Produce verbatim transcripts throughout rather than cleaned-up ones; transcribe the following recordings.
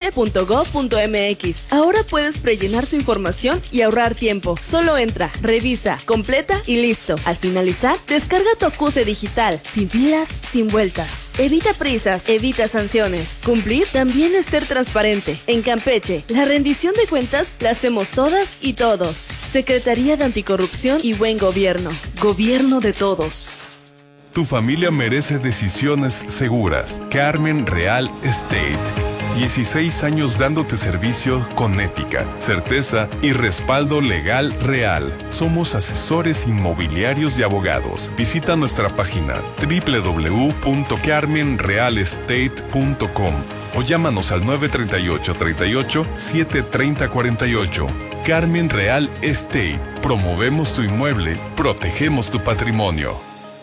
e punto gob punto eme equis. Ahora puedes prellenar tu información y ahorrar tiempo. Solo entra, revisa, completa y listo. Al finalizar, descarga tu acuse digital, sin filas, sin vueltas. Evita prisas, evita sanciones. Cumplir también es ser transparente. En Campeche, la rendición de cuentas la hacemos todas y todos. Secretaría de Anticorrupción y Buen Gobierno. Gobierno de todos. Tu familia merece decisiones seguras. Carmen Real Estate. dieciséis años dándote servicio con ética, certeza y respaldo legal real. Somos asesores inmobiliarios y abogados. Visita nuestra página doble u doble u doble u punto carmen real estate punto com o llámanos al nueve tres ocho, tres ocho, siete tres cero cuatro ocho. Carmen Real Estate. Promovemos tu inmueble, protegemos tu patrimonio.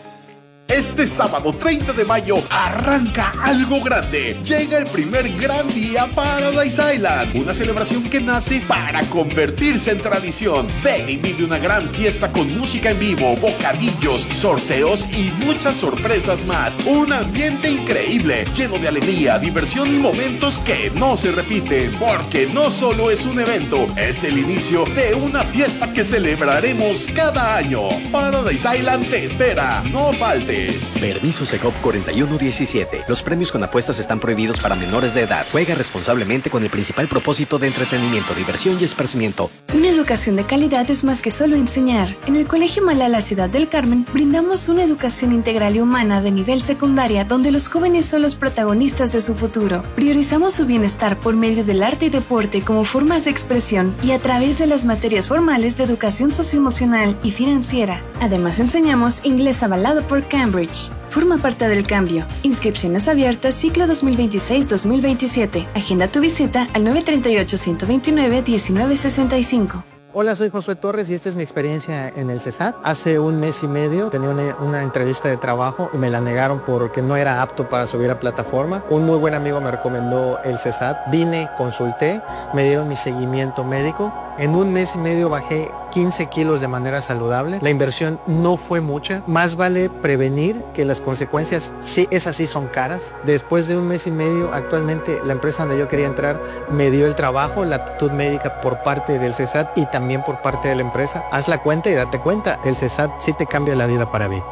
Este sábado treinta de mayo arranca algo grande. Llega el primer gran día Paradise Island, una celebración que nace para convertirse en tradición. Ven y vive una gran fiesta con música en vivo, bocadillos, sorteos y muchas sorpresas más. Un ambiente increíble, lleno de alegría, diversión y momentos que no se repiten, porque no solo es un evento, es el inicio de una fiesta que celebraremos cada año. Paradise Island te espera, no faltes. Permiso Segov cuarenta y uno diecisiete. Los premios con apuestas están prohibidos para menores de edad. Juega responsablemente con el principal propósito de entretenimiento, diversión y esparcimiento. Una educación de calidad es más que solo enseñar. En el Colegio Malala Ciudad del Carmen brindamos una educación integral y humana de nivel secundaria donde los jóvenes son los protagonistas de su futuro. Priorizamos su bienestar por medio del arte y deporte como formas de expresión y a través de las materias formales de educación socioemocional y financiera. Además enseñamos inglés avalado por Cambridge. Forma parte del cambio. Inscripciones abiertas ciclo dos mil veintiséis dos mil veintisiete. Agenda tu visita al nueve tres ocho, uno dos nueve, uno nueve seis cinco. Hola, soy Josué Torres y esta es mi experiencia en el CESAT. Hace un mes y medio tenía una, una entrevista de trabajo y me la negaron porque no era apto para subir a plataforma. Un muy buen amigo me recomendó el CESAT. Vine, consulté, me dieron mi seguimiento médico. En un mes y medio bajé quince kilos de manera saludable. La inversión no fue mucha. Más vale prevenir que las consecuencias, sí, esas sí son caras. Después de un mes y medio, actualmente la empresa donde yo quería entrar me dio el trabajo, la aptitud médica por parte del CESAT y también por parte de la empresa. Haz la cuenta y date cuenta, el CESAT sí te cambia la vida para bien.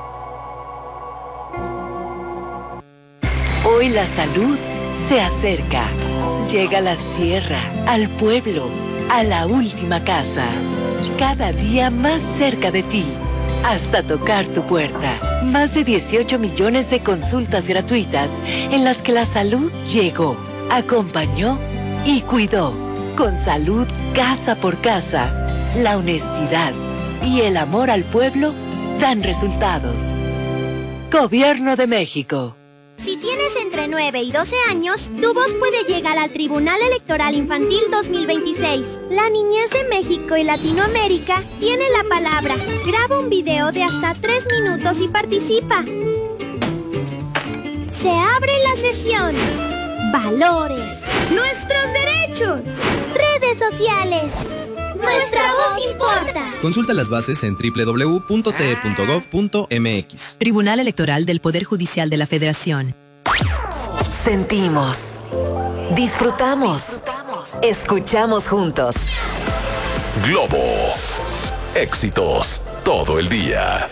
Hoy la salud se acerca. Llega a la sierra, al pueblo, a la última casa. Cada día más cerca de ti, hasta tocar tu puerta. Más de dieciocho millones de consultas gratuitas en las que la salud llegó, acompañó y cuidó. Con salud casa por casa, la honestidad y el amor al pueblo dan resultados. Gobierno de México. Si tienes entre nueve y doce años, tu voz puede llegar al Tribunal Electoral Infantil dos mil veintiséis. La niñez de México y Latinoamérica tiene la palabra. Graba un video de hasta tres minutos y participa. Se abre la sesión. Valores. Nuestros derechos. Redes sociales. Nuestra voz importa. Consulta las bases en doble u doble u doble u punto t e punto gob punto m x. Tribunal Electoral del Poder Judicial de la Federación. Sentimos. Disfrutamos. Escuchamos juntos. Globo. Éxitos todo el día.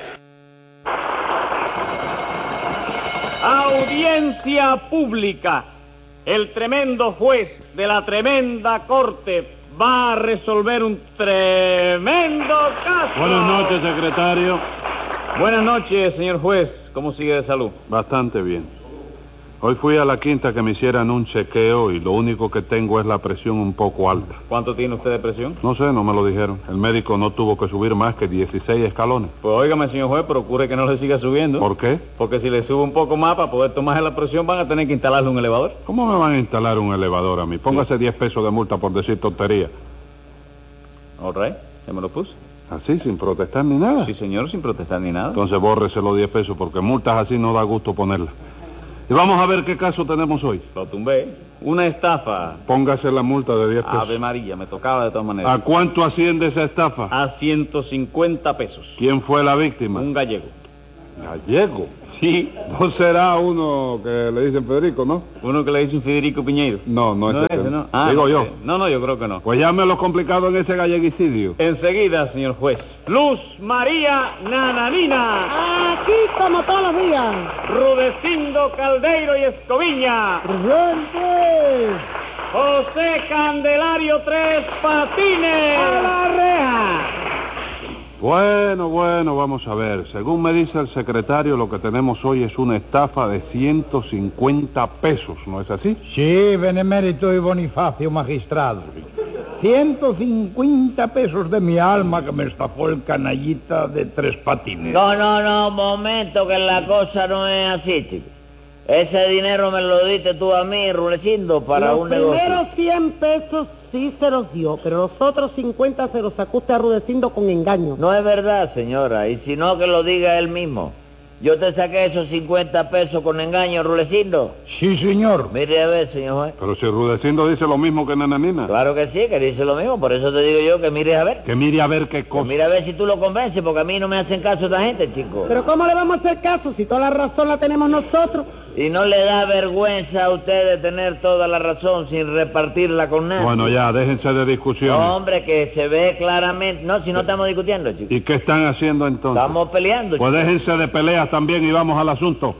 Audiencia pública. El tremendo juez de la tremenda corte va a resolver un tremendo caso. Buenas noches, secretario. Buenas noches, señor juez. ¿Cómo sigue de salud? Bastante bien. Hoy fui a la quinta que me hicieran un chequeo y lo único que tengo es la presión un poco alta. ¿Cuánto tiene usted de presión? No sé, no me lo dijeron. El médico no tuvo que subir más que dieciséis escalones. Pues óigame, señor juez, procure que no le siga subiendo. ¿Por qué? Porque si le sube un poco más para poder tomarse la presión van a tener que instalarle un elevador. ¿Cómo me van a instalar un elevador a mí? Póngase sí. diez pesos de multa por decir tontería. All right, ya me lo puse. ¿Así, sin protestar ni nada? Sí, señor, sin protestar ni nada. Entonces bórrese los diez pesos porque multas así no da gusto ponerlas. Y vamos a ver qué caso tenemos hoy. Lo tumbé. Una estafa. Póngase la multa de diez pesos. Ave María, me tocaba de todas maneras. ¿A cuánto asciende esa estafa? A ciento cincuenta pesos. ¿Quién fue la víctima? Un gallego. ¿Gallego? Sí. No será uno que le dicen Federico, ¿no? Uno que le dicen Federico Piñeiro. No, no, No es ese. ese, ¿no? Ah, Digo no, yo. eh, No, no, yo creo que no. Pues llámelo complicado en ese galleguicidio. Enseguida, señor juez. Luz María Nananina. Aquí como todos los días. Rudecindo Caldeiro y Escoviña. ¡Presente! José Candelario Tres Patines. ¡A la reja! Bueno, bueno, vamos a ver. Según me dice el secretario, lo que tenemos hoy es una estafa de ciento cincuenta pesos, ¿no es así? Sí, benemérito y Bonifacio, magistrado. ciento cincuenta pesos de mi alma que me estafó el canallita de Tres Patines. No, no, no, un momento, que la cosa no es así, chico. Ese dinero me lo diste tú a mí, Rulecindo, para los un negocio. Los primeros cien pesos sí se los dio, pero los otros cincuenta se los sacó usted a Rudecindo con engaño. No es verdad, señora, y si no, que lo diga él mismo. Yo te saqué esos cincuenta pesos con engaño, Rulecindo. Sí, señor. Mire a ver, señor juez. Pero si Rudecindo dice lo mismo que Nananina. Claro que sí, que dice lo mismo, por eso te digo yo que mires a ver. Que mire a ver qué cosa. Que mire a ver si tú lo convences, porque a mí no me hacen caso esta gente, chico. Pero ¿cómo le vamos a hacer caso si toda la razón la tenemos nosotros? ¿Y no le da vergüenza a usted de tener toda la razón sin repartirla con nadie? Bueno, ya, déjense de discusiones. No, hombre, que se ve claramente... No, si no estamos discutiendo, chicos. ¿Y qué están haciendo entonces? Estamos peleando, Pues chicos. déjense de peleas también y vamos al asunto.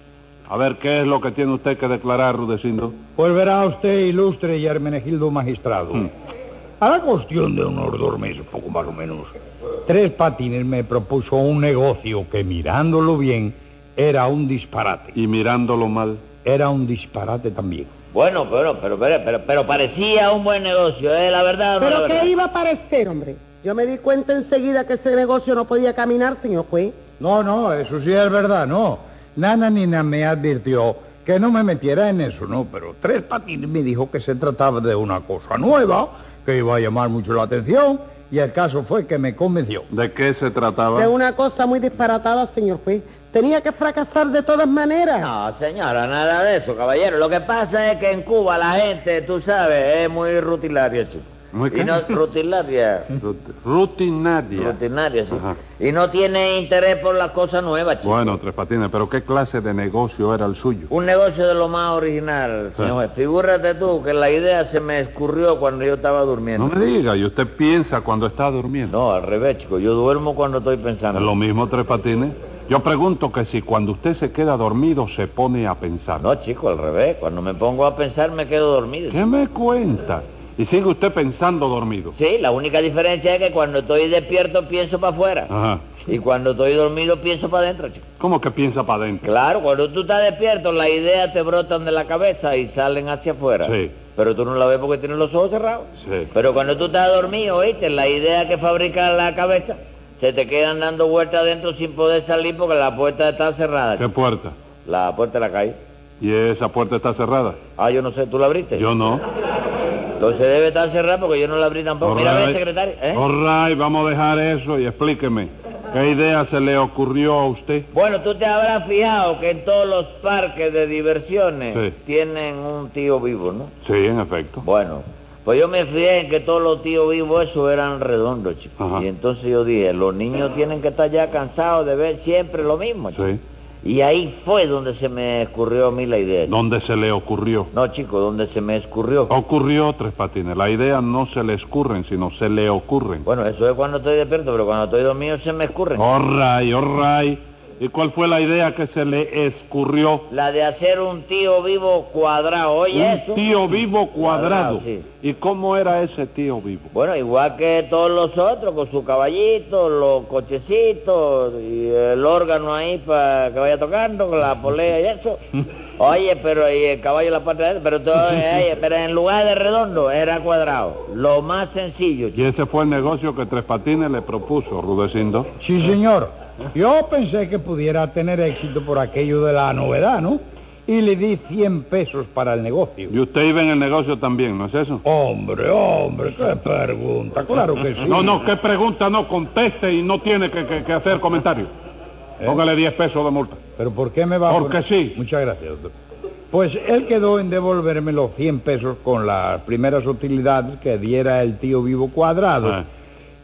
A ver, ¿qué es lo que tiene usted que declarar, Rudecindo? Pues verá usted, ilustre y Hermenegildo magistrado. Hmm. A la cuestión de unos dos meses, poco más o menos, Tres Patines me propuso un negocio que, mirándolo bien, era un disparate. ¿Y mirándolo mal? Era un disparate también. Bueno, pero, pero, pero, pero, pero parecía un buen negocio, ¿eh? La verdad o no la ¿Pero verdad? qué iba a parecer, hombre? Yo me di cuenta enseguida que ese negocio no podía caminar, señor juez. No, no, eso sí es verdad, no. Nananina me advirtió que no me metiera en eso, no, pero Tres Patines me dijo que se trataba de una cosa nueva, que iba a llamar mucho la atención, y el caso fue que me convenció. ¿De qué se trataba? De una cosa muy disparatada, señor juez. Tenía que fracasar de todas maneras. No, señora, nada de eso, caballero. Lo que pasa es que en Cuba la gente, tú sabes, es muy rutinaria, chico. ¿Muy qué? Y no, rutinaria. Rutinaria. Rutinaria, sí. Ajá. Y no tiene interés por las cosas nuevas, chico. Bueno, Tres Patines, pero ¿qué clase de negocio era el suyo? Un negocio de lo más original, señor juez. Figúrate tú que la idea se me escurrió cuando yo estaba durmiendo. No me diga, ¿y usted piensa cuando está durmiendo? No, al revés, chico. Yo duermo cuando estoy pensando. ¿Es lo mismo, Tres Patines? Yo pregunto que si cuando usted se queda dormido se pone a pensar. No, chico, al revés. Cuando me pongo a pensar me quedo dormido. ¿Qué me cuenta? ¿Y sigue usted pensando dormido? Sí, la única diferencia es que cuando estoy despierto pienso para afuera. Ajá. Y cuando estoy dormido pienso para adentro, chico. ¿Cómo que piensa para adentro? Claro, cuando tú estás despierto las ideas te brotan de la cabeza y salen hacia afuera. Sí. Pero tú no la ves porque tienes los ojos cerrados. Sí. Pero cuando tú estás dormido, oíste, las ideas que fabrica la cabeza se te quedan dando vueltas adentro sin poder salir porque la puerta está cerrada. ¿Qué puerta? La puerta de la calle. ¿Y esa puerta está cerrada? Ah, yo no sé, ¿tú la abriste? Yo no. Entonces debe estar cerrada porque yo no la abrí tampoco. All Mira, a ver, right. secretario. ¿eh? All right, vamos a dejar eso y explíqueme. ¿Qué idea se le ocurrió a usted? Bueno, tú te habrás fijado que en todos los parques de diversiones Sí. tienen un tío vivo, ¿no? Sí, en efecto. Bueno, pues yo me fijé en que todos los tíos vivos esos eran redondos, chicos. Ajá. Y entonces yo dije, los niños tienen que estar ya cansados de ver siempre lo mismo, chico. Sí. Y ahí fue donde se me escurrió a mí la idea. chico. ¿Dónde se le ocurrió? No, chico, donde se me escurrió. Ocurrió, Tres Patines. La idea no se le escurren, sino se le ocurren. Bueno, eso es cuando estoy despierto, pero cuando estoy dormido se me escurren. All right, all right. ¿Y cuál fue la idea que se le escurrió? La de hacer un tío vivo cuadrado, oye Un eso. tío vivo cuadrado. Cuadrado, sí. ¿Y cómo era ese tío vivo? Bueno, igual que todos los otros, con su caballito, los cochecitos y el órgano ahí para que vaya tocando, con la polea y eso. Oye, pero y el caballo la parte de él, pero todo, oye, pero en lugar de redondo era cuadrado. Lo más sencillo, Y chico. ese fue el negocio que Tres Patines le propuso, Rudecindo. Sí, señor. Yo pensé que pudiera tener éxito por aquello de la novedad, ¿no? Y le di cien pesos para el negocio. Y usted iba en el negocio también, ¿no es eso? Hombre, hombre, qué pregunta. Claro que sí. No, no, qué pregunta, no, conteste y no tiene que, que- que hacer comentario. ¿Eh? Póngale diez pesos de multa. ¿Pero por qué me va a Porque poner- sí. Muchas gracias, doctor. Pues él quedó en devolverme los cien pesos con las primeras utilidades que diera el tío vivo cuadrado. Ah.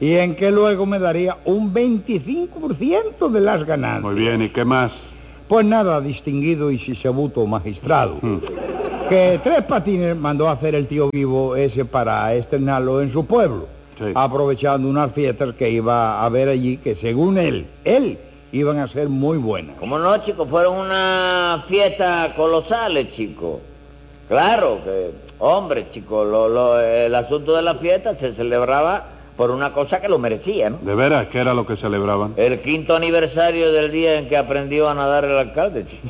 y en que luego me daría un veinticinco por ciento de las ganancias. Muy bien, ¿y qué más? Pues nada, distinguido y sisebuto magistrado, mm. que Tres Patines mandó a hacer el tío vivo ese para estrenarlo en su pueblo, sí. aprovechando unas fiestas que iba a haber allí, que según él, él, iban a ser muy buenas. ¿Cómo no, chicos? Fueron unas fiestas colosales, chicos. Claro que, hombre, chicos, lo, lo, el asunto de la fiesta se celebraba por una cosa que lo merecía, ¿no? ¿De veras? ¿Qué era lo que celebraban? El quinto aniversario del día en que aprendió a nadar el alcalde, chico.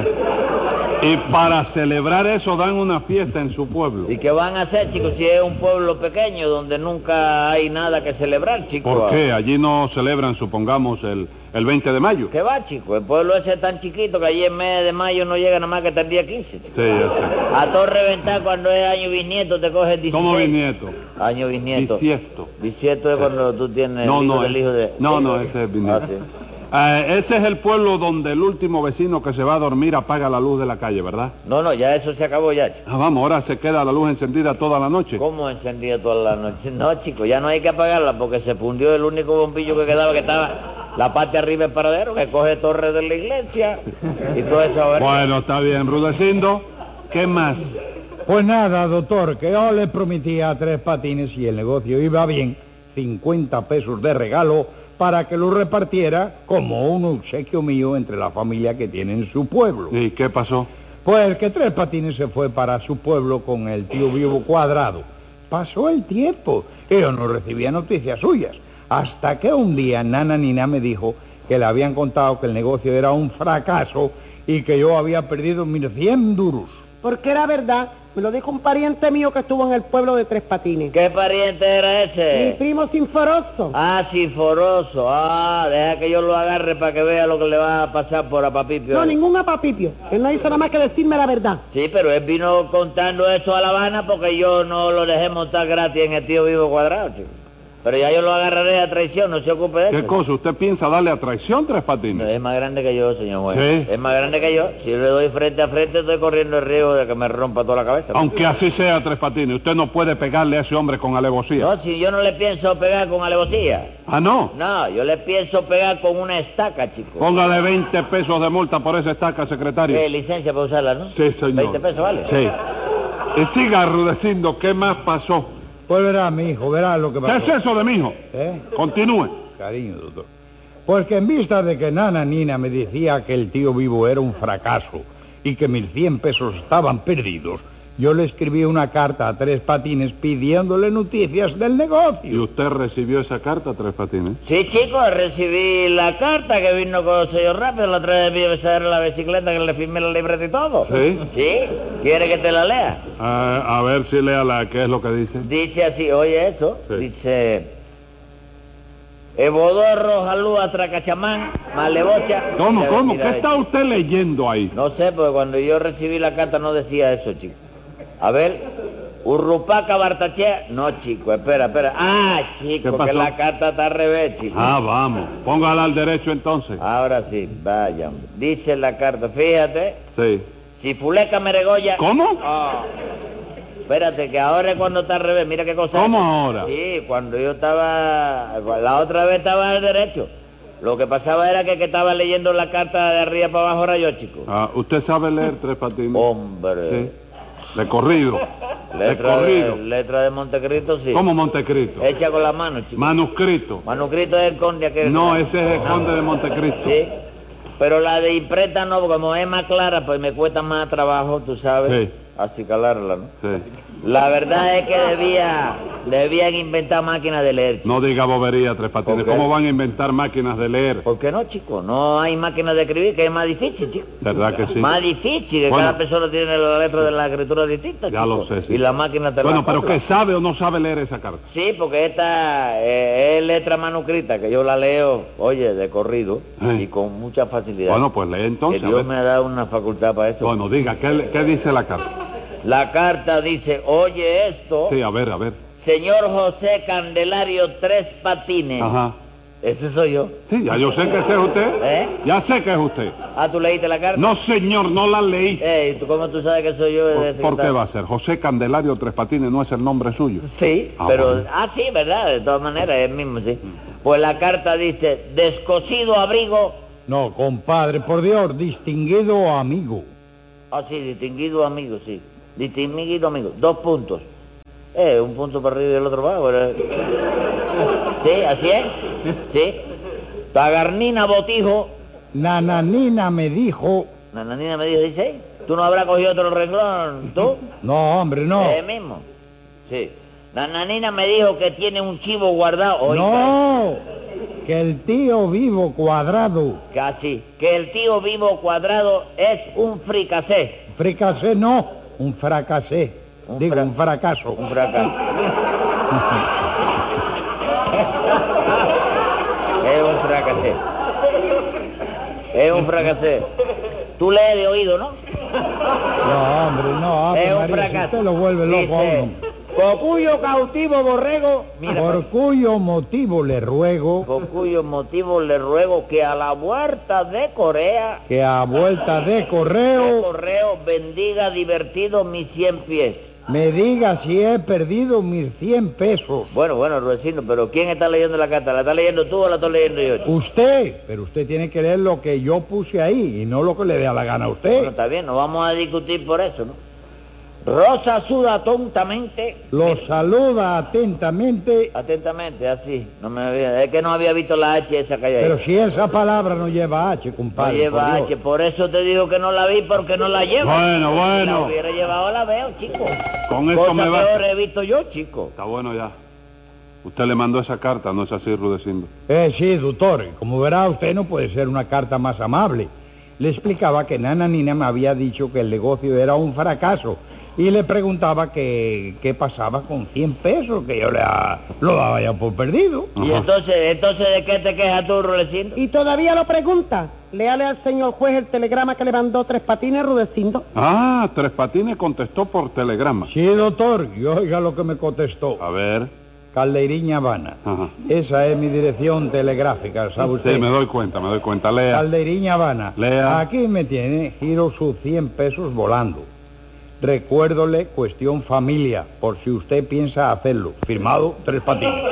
Y para celebrar eso dan una fiesta en su pueblo. ¿Y qué van a hacer, chicos, si es un pueblo pequeño donde nunca hay nada que celebrar, chicos? ¿Por qué? Allí no celebran, supongamos, el, el veinte de mayo. ¿Qué va, chicos? El pueblo ese es tan chiquito que allí en mes de mayo no llega nada más que hasta el día quince, chicos. Sí, ya sé. A todo reventar cuando es año bisnieto te coges dieciséis. ¿Cómo bisnieto? Año bisnieto. Bisiesto. Bisiesto es sí. cuando tú tienes no, el hijo no, del hijo de... No, no, ese es bisnieto. Ah, sí. Eh, ese es el pueblo donde el último vecino que se va a dormir apaga la luz de la calle, ¿verdad? No, no, ya eso se acabó ya, chico. Ah, vamos, ahora se queda la luz encendida toda la noche. ¿Cómo encendida toda la noche? No, chico, ya no hay que apagarla porque se fundió el único bombillo que quedaba, que estaba la parte arriba del paradero, que coge torre de la iglesia y toda esa hora. Bueno, está bien, Rudecindo. ¿Qué más? Pues nada, doctor, que yo le prometía a Tres Patines, y el negocio iba bien, cincuenta pesos de regalo para que lo repartiera como un obsequio mío entre la familia que tiene en su pueblo. ¿Y qué pasó? Pues que Tres Patines se fue para su pueblo con el tío vivo Cuadrado. Pasó el tiempo y yo no recibía noticias suyas, hasta que un día Nana Nina me dijo que le habían contado que el negocio era un fracaso y que yo había perdido mis cien duros. Porque era verdad. Me lo dijo un pariente mío que estuvo en el pueblo de Tres Patines. ¿Qué pariente era ese? Mi primo Sinforoso. Ah, Sinforoso. Ah, deja que yo lo agarre para que vea lo que le va a pasar por Apapipio. No, ningún Apapipio. Él no hizo nada más que decirme la verdad. Sí, pero él vino contando eso a La Habana porque yo no lo dejé montar gratis en el tío vivo Cuadrado, chico. Pero ya yo lo agarraré a traición, no se ocupe de eso. ¿Qué cosa? ¿Usted piensa darle a traición, Tres Patines? No, es más grande que yo, señor juez. ¿Sí? Es más grande que yo. Si le doy frente a frente, estoy corriendo el riesgo de que me rompa toda la cabeza. Aunque así sea, Tres Patines, usted no puede pegarle a ese hombre con alevosía. No, si yo no le pienso pegar con alevosía. ¿Ah, no? No, yo le pienso pegar con una estaca, chico. Póngale veinte pesos de multa por esa estaca, secretario. ¿Qué licencia para usarla, no? Sí, señor. veinte pesos, ¿vale? Sí. Y siga, Rudecindo, ¿qué más pasó? Pues verá, mi hijo, verá lo que pasó. ¿Qué es eso de mi hijo? ¿Eh? Continúe. Cariño, doctor. Porque en vista de que Nana Nina me decía que el tío vivo era un fracaso y que mis cien pesos estaban perdidos, yo le escribí una carta a Tres Patines pidiéndole noticias del negocio. ¿Y usted recibió esa carta, Tres Patines? Sí, chicos, recibí la carta que vino con el sello rápido, la otra vez vi besar la bicicleta que le firmé la libreta y todo. ¿Sí? ¿Sí? ¿Quiere que te la lea? Ah, a ver si léala, ¿qué es lo que dice? Dice así, oye eso, sí. Dice... Ebodorro, Jalúa, Tracachamán, Malebocha... ¿Cómo, cómo? ¿Qué está usted leyendo ahí? No sé, porque cuando yo recibí la carta no decía eso, chico. A ver, Urrupaca, Bartachea... No, chico, espera, espera. Ah, chico, que la carta está al revés, chico. Ah, vamos. Póngala al derecho entonces. Ahora sí, vaya. Dice la carta, fíjate. Sí. Si Fuleca Meregoya... ¿Cómo? Oh. Espérate, que ahora es cuando está al revés, mira qué cosa. ¿Cómo es. ahora? Sí, cuando yo estaba... La otra vez estaba al derecho. Lo que pasaba era que, que estaba leyendo la carta de arriba para abajo era yo, chico. Ah, ¿usted sabe leer, Tres Patines? Hombre. Sí. De corrido. Letra de corrido. De, letra de Montecristo, sí. ¿Cómo Montecristo? Hecha con la mano, chico. Manuscrito. Manuscrito es el conde aquel. No, ese es el conde de Montecristo. Sí. Pero la de imprenta no, porque como es más clara, pues me cuesta más trabajo, tú sabes. Sí. Acicalarla, ¿no? Sí. La verdad es que debía, debían inventar máquinas de leer, chico. No diga bobería, Tres Patines. ¿Cómo van a inventar máquinas de leer? ¿Por qué no, chico? No hay máquinas de escribir, que es más difícil, chico. ¿Verdad que sí? Más difícil, que bueno, cada persona tiene la letra de la escritura distinta, ya chico. lo sé, sí. Y la máquina te Bueno, la pero copla. ¿qué sabe o no sabe leer esa carta? Sí, porque esta eh, es letra manuscrita, que yo la leo, oye, de corrido, ¿Eh? y con mucha facilidad. Bueno, pues lee entonces. Que Dios me ha dado una facultad para eso. Bueno, diga, ¿qué, qué dice la carta? La carta dice, oye esto, Sí, a ver, a ver. señor José Candelario Tres Patines, Ajá. Ese soy yo. Sí, ya yo sé que ese es usted. ¿Eh? Ya sé que es usted. Ah, ¿tú leíste la carta? No, señor, no la leí. Eh, ¿tú cómo tú sabes que soy yo? ¿Por, ¿por qué va a ser? José Candelario Tres Patines no es el nombre suyo. Sí, ah, pero... Bueno. Ah, sí, ¿verdad? De todas maneras, es el mismo, sí. Pues la carta dice, descosido abrigo... No, compadre, por Dios, distinguido amigo. Ah, sí, distinguido amigo, sí. Distinguido amigo. Dos puntos. Eh, un punto para arriba y el otro para abajo. ¿Verdad? Sí, así es. Sí. Tagarnina Botijo. Nananina me dijo... Nananina me dijo, dice, ¿tú no habrás cogido otro renglón, tú? No, hombre, no. Eh, mismo. Sí. Nananina me dijo que tiene un chivo guardado. Oiga. No, que el tío vivo cuadrado. Casi. Que el tío vivo cuadrado es un fricasé. Fricasé no, un fracasé. Un Digo, fra- un fracaso. Un fracaso. Es un fracasé. Es un fracasé. Tú lees de oído, ¿no? No, hombre, no, Ave Es un María, si fracaso. usted lo vuelve loco a Dice, uno. por cuyo cautivo borrego... Mira, Por cuyo motivo le ruego por cuyo motivo le ruego que a la vuelta de Corea... que a vuelta de De correo correo bendiga divertido mis cien pies. me diga si he perdido mis cien pesos. Bueno, bueno, Rudecindo, pero ¿quién está leyendo la carta? ¿La estás leyendo tú o la estoy leyendo yo? Usted, pero usted tiene que leer lo que yo puse ahí y no lo que le dé a la gana a Bueno, usted. está bien, no vamos a discutir por eso, ¿no? Rosa suda tontamente. Lo saluda atentamente, Atentamente, así. No me había, es que no había visto la H esa que hay ahí. pero si esa palabra no lleva H, No compadre. lleva por Dios. H, por eso te digo que no la vi porque no la lleva. Bueno, Si bueno. la hubiera llevado la veo, chico. Con esto Cosa me que va. ahora he visto yo, chico. Está bueno ya. Usted le mandó esa carta, ¿no es así, Rudecindo? Eh, sí, doctor, como verá usted no puede ser una carta más amable. Le explicaba que Nananina me había dicho que el negocio era un fracaso y le preguntaba que qué pasaba con cien pesos, que yo le a- lo daba ya por perdido. Y entonces, entonces ¿de qué te quejas tú, Rudecindo? Y todavía lo pregunta. Léale al señor juez el telegrama que le mandó Tres Patines, Rudecindo. Ah, Tres Patines contestó por telegrama. Sí, doctor, y oiga lo que me contestó. A ver. Caldeiriña Habana. Ajá. Esa es mi dirección telegráfica, ¿sabe usted? Sí, me doy cuenta, me doy cuenta. Lea. Caldeiriña Habana. Lea. Aquí me tiene, giro sus cien pesos volando. Recuérdole cuestión familia, por si usted piensa hacerlo. Firmado, Tres Patines.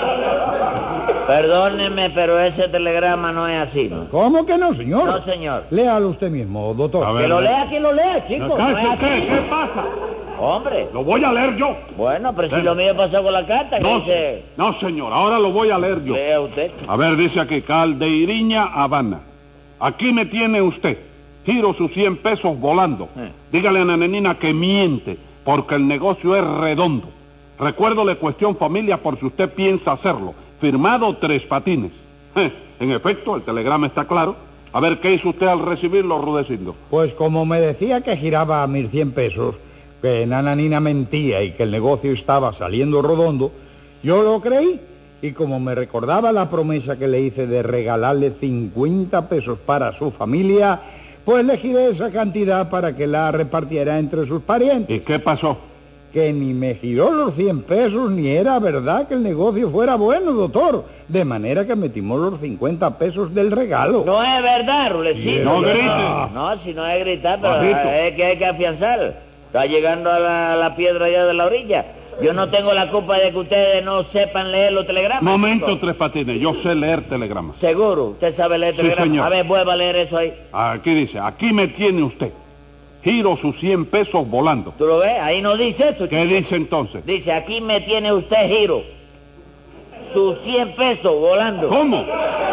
Perdóneme, pero ese telegrama no es así, ¿no? ¿Cómo que no, señor? No, señor. Léalo usted mismo, doctor. A ver, Que lo lea. lea quien lo lea, chico. ¿Qué, no es qué, así. qué, qué pasa? Hombre. Lo voy a leer yo. Bueno, pero si Ven. lo mío pasó con la carta, que No, dice... no, señor, ahora lo voy a leer yo. Lea usted. A ver, dice aquí, Caldeiriña Habana. Aquí me tiene usted. Giro sus cien pesos volando. Eh. Dígale a Nananina que miente, porque el negocio es redondo. Recuérdole cuestión familia por si usted piensa hacerlo. Firmado Tres Patines. Eh, en efecto, el telegrama está claro. A ver, ¿qué hizo usted al recibirlo, Rudecindo? Pues como me decía que giraba mis cien pesos, que Nananina mentía y que el negocio estaba saliendo redondo, yo lo creí. Y como me recordaba la promesa que le hice de regalarle cincuenta pesos para su familia, pues le giré esa cantidad para que la repartiera entre sus parientes. ¿Y qué pasó? Que ni me giró los cien pesos, ni era verdad que el negocio fuera bueno, doctor. De manera que metimos los cincuenta pesos del regalo. No es verdad, Rulecito. No grite. No, si no es gritar, pero Bajito. es que hay que afianzar. Está llegando a la, la piedra ya de la orilla. Yo no tengo la culpa de que ustedes no sepan leer los telegramas. Momento, chicos. Tres Patines, yo sé leer telegramas. Seguro, usted sabe leer Sí, telegramas. señor. A ver, vuelva a leer eso ahí. Aquí dice, aquí me tiene usted. Giro sus cien pesos volando. ¿Tú lo ves? Ahí no dice eso, ¿Qué chico. dice entonces? Dice, aquí me tiene usted giro. Sus cien pesos volando. ¿Cómo?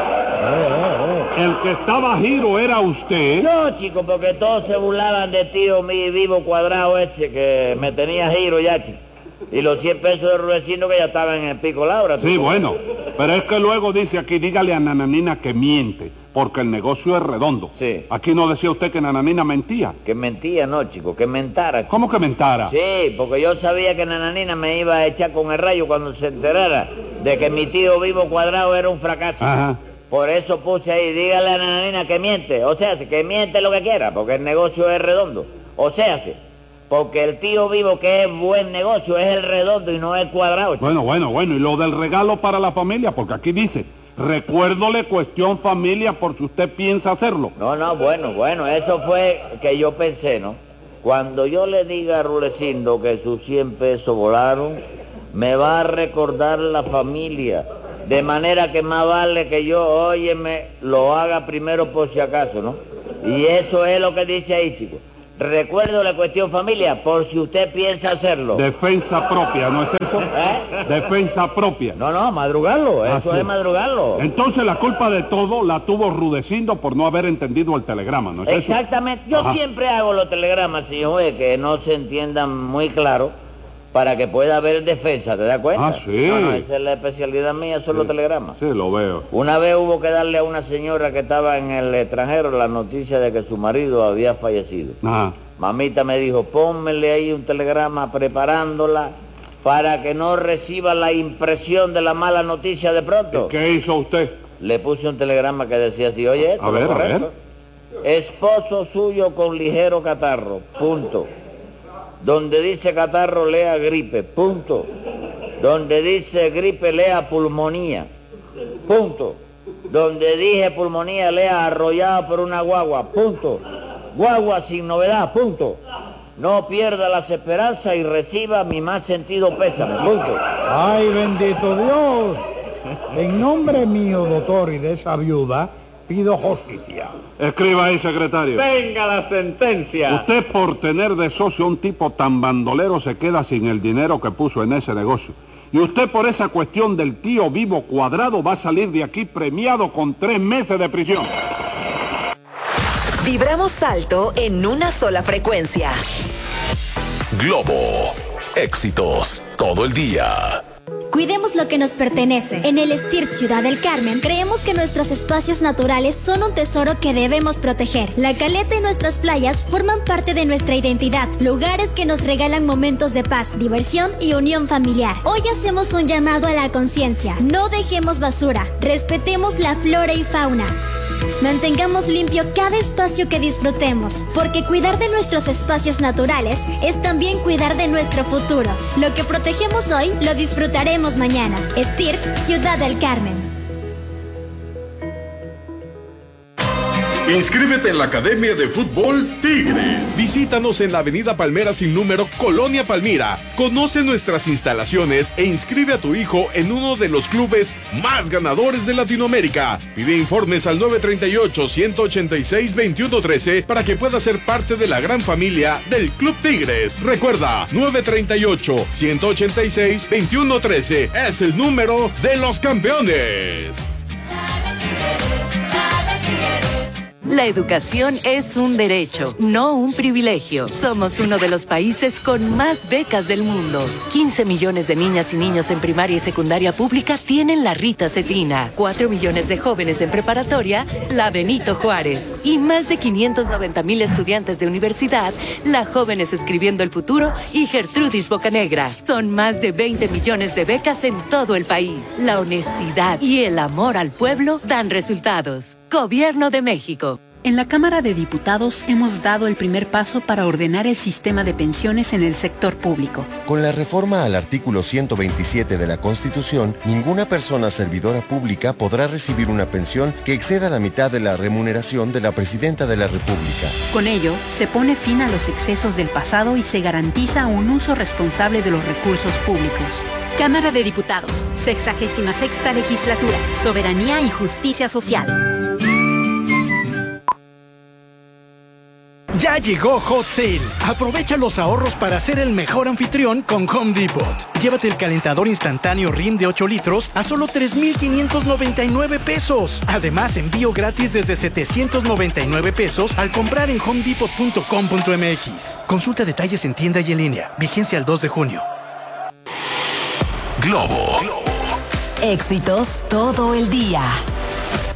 El que estaba giro era usted. No, chico, porque todos se burlaban de tío mi vivo cuadrado ese que me tenía giro ya, chico. Y los cien pesos de Rudecindo que ya estaban en el pico Laura. Sí, tú. bueno, pero es que luego dice aquí, dígale a Nananina que miente, porque el negocio es redondo. Sí. Aquí no decía usted que Nananina mentía. Que mentía, no, chico, que mentara. chico. ¿Cómo que mentara? Sí, porque yo sabía que Nananina me iba a echar con el rayo cuando se enterara de que mi tío vivo cuadrado era un fracaso. Ajá. Por eso puse ahí, dígale a Nananina que miente. O sea, que miente lo que quiera, porque el negocio es redondo. O sea, porque el tío vivo que es buen negocio es el redondo y no el cuadrado. chico. Bueno, bueno, bueno, y lo del regalo para la familia, porque aquí dice, Recuérdole cuestión familia por si usted piensa hacerlo. No, no, bueno, bueno, eso fue que yo pensé, ¿no? Cuando yo le diga a Rulecindo que sus cien pesos volaron, me va a recordar la familia. De manera que más vale que yo, óyeme, lo haga primero por si acaso, ¿no? Y eso es lo que dice ahí, chicos. Recuerdo la cuestión familia, por si usted piensa hacerlo. Defensa propia, ¿no es eso? ¿Eh? Defensa propia. No, no, madrugarlo, eso Así. es madrugarlo. Entonces la culpa de todo la tuvo Rudecindo por no haber entendido el telegrama, ¿no es eso? Exactamente. Yo Ajá. siempre hago los telegramas, señor juez, que no se entiendan muy claro, para que pueda haber defensa, ¿te das cuenta? Ah, sí. No, no, esa es la especialidad mía, son los telegramas. Sí, lo veo. Una vez hubo que darle a una señora que estaba en el extranjero la noticia de que su marido había fallecido. Ajá. Mamita me dijo, pónmele ahí un telegrama preparándola para que no reciba la impresión de la mala noticia de pronto. ¿Qué hizo usted? Le puse un telegrama que decía así, oye, esto A ver, ¿lo a correcto? Esposo suyo con ligero catarro, punto. Donde dice catarro, lea gripe, punto. Donde dice gripe, lea pulmonía, punto. Donde dije pulmonía, lea arrollado por una guagua, punto. Guagua sin novedad, punto. No pierda las esperanzas y reciba mi más sentido pésame, punto. Ay, bendito Dios. En nombre mío, doctor, y de esa viuda, pido justicia. Escriba ahí, secretario. Venga la sentencia. Usted por tener de socio a un tipo tan bandolero se queda sin el dinero que puso en ese negocio. Y usted por esa cuestión del tío vivo cuadrado va a salir de aquí premiado con tres meses de prisión. Vibramos alto en una sola frecuencia. Globo. Éxitos todo el día. Cuidemos lo que nos pertenece. En el STIRT Ciudad del Carmen, creemos que nuestros espacios naturales son un tesoro que debemos proteger. La caleta y nuestras playas forman parte de nuestra identidad, lugares que nos regalan momentos de paz, diversión y unión familiar. Hoy hacemos un llamado a la conciencia. No dejemos basura, respetemos la flora y fauna. Mantengamos limpio cada espacio que disfrutemos, porque cuidar de nuestros espacios naturales es también cuidar de nuestro futuro. Lo que protegemos hoy, lo disfrutaremos mañana. STIRT, Ciudad del Carmen. Inscríbete en la Academia de Fútbol Tigres. Visítanos en la Avenida Palmera sin número, Colonia Palmira. Conoce nuestras instalaciones e inscribe a tu hijo en uno de los clubes más ganadores de Latinoamérica. Pide informes al nueve tres ocho, uno ocho seis, dos uno uno tres para que puedas ser parte de la gran familia del Club Tigres. Recuerda, nueve tres ocho, uno ocho seis, dos uno uno tres es el número de los campeones. La educación es un derecho, no un privilegio. Somos uno de los países con más becas del mundo. quince millones de niñas y niños en primaria y secundaria pública tienen la Rita Cetina. cuatro millones de jóvenes en preparatoria, la Benito Juárez. Y más de quinientos noventa mil estudiantes de universidad, la Jóvenes Escribiendo el Futuro y Gertrudis Bocanegra. Son más de veinte millones de becas en todo el país. La honestidad y el amor al pueblo dan resultados. Gobierno de México. En la Cámara de Diputados hemos dado el primer paso para ordenar el sistema de pensiones en el sector público. Con la reforma al artículo ciento veintisiete de la Constitución, ninguna persona servidora pública podrá recibir una pensión que exceda la mitad de la remuneración de la Presidenta de la República. Con ello, se pone fin a los excesos del pasado y se garantiza un uso responsable de los recursos públicos. Cámara de Diputados, sexagésima sexta legislatura, soberanía y justicia social. Ya llegó Hot Sale. Aprovecha los ahorros para ser el mejor anfitrión con Home Depot. Llévate el calentador instantáneo R I M de ocho litros a solo tres mil quinientos noventa y nueve pesos. Además, envío gratis desde setecientos noventa y nueve pesos al comprar en home depot punto com punto m x. Consulta detalles en tienda y en línea. Vigencia el dos de junio. Globo. Éxitos todo el día.